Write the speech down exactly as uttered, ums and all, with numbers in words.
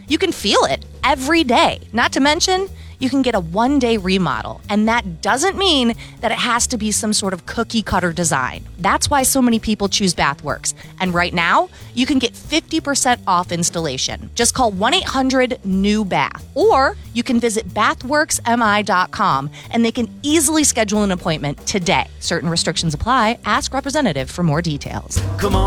You can feel it every day. Not to mention, you can get a one-day remodel, and that doesn't mean that it has to be some sort of cookie-cutter design. That's why so many people choose BathWorks. And right now, you can get fifty percent off installation. Just call one eight hundred new bath, or you can visit bath works m i dot com, and they can easily schedule an appointment today. Certain restrictions apply. Ask representative for more details. Come on.